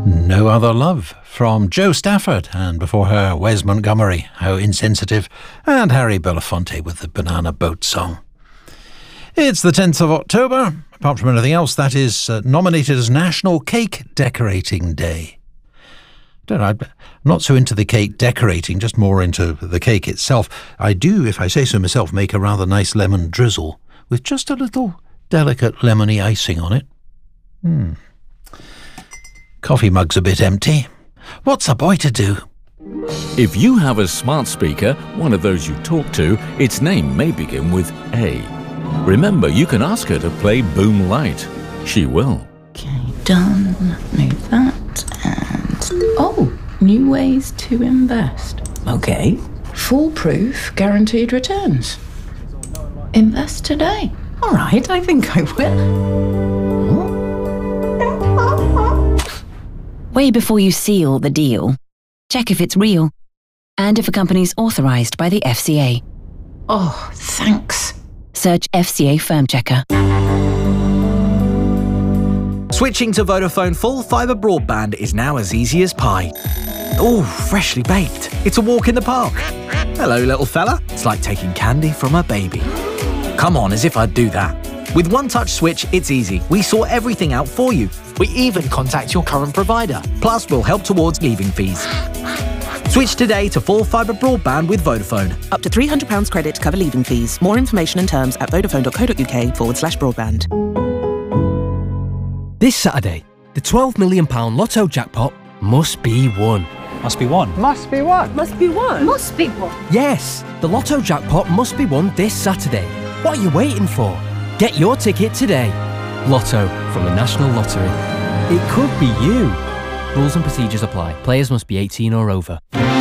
No Other Love from Jo Stafford, and before her Wes Montgomery, How Insensitive, and Harry Belafonte with the Banana Boat song. It's the 10th of October. Apart from anything else, that is nominated as National Cake Decorating Day. I'm not so into the cake decorating, just more into the cake itself. I do, if I say so myself, make a rather nice lemon drizzle with just a little delicate lemony icing on it. Coffee mug's a bit empty. What's a boy to do? If you have a smart speaker, one of those you talk to, its name may begin with A. Remember, you can ask her to play Boom Light. She will. Okay, done. Move that and... Oh, new ways to invest. Okay. Foolproof guaranteed returns. Invest today. All right, I think I will. Way before you seal the deal, check if it's real and if a company's authorised by the FCA. Oh, thanks. Search FCA Firm Checker. Switching to Vodafone full fibre broadband is now as easy as pie. Ooh, freshly baked. It's a walk in the park. Hello, little fella. It's like taking candy from a baby. Come on, as if I'd do that. With One Touch Switch, it's easy. We sort everything out for you. We even contact your current provider. Plus, we'll help towards leaving fees. Switch today to full fibre broadband with Vodafone. Up to £300 credit to cover leaving fees. More information and terms at vodafone.co.uk/broadband. This Saturday, the £12 million Lotto jackpot must be won. Must be won. Must be what? Must be won. Must be won. Yes, the Lotto jackpot must be won this Saturday. What are you waiting for? Get your ticket today. Lotto from the National Lottery. It could be you. Rules and procedures apply. Players must be 18 or over.